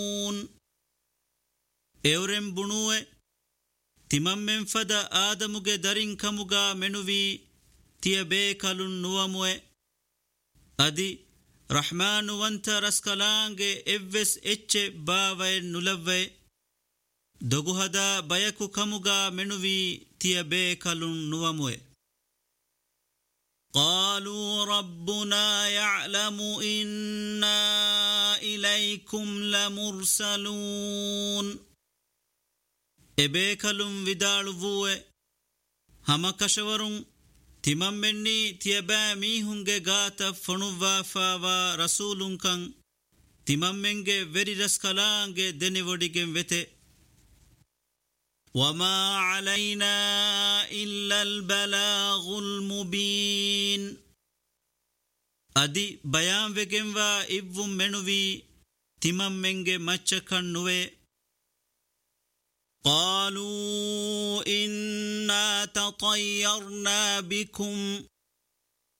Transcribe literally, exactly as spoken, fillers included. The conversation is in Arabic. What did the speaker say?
Euren bunue timammen fada Adamuge darin kamuga menuvi tiya bekalun nuwamue adi Rahmanu wanta raskalange evves ecce baavae nulavve doguhada bayaku kamuga menuvi tiya bekalun nuwamue قالوا ربنا يعلم إنا إليكم لمرسلون إبيكلم vidalvuwe hamakashwarun timammenni tiyaba mihunge gata fonuva fawa rasulun kan timammenge veri raskalange denivodigen vete وما علينا إلا البلاغ المبين أدي بيان وجنوا إبوم منوي تمام منجي مچكن نوي قالوا إنا تطيرنا بكم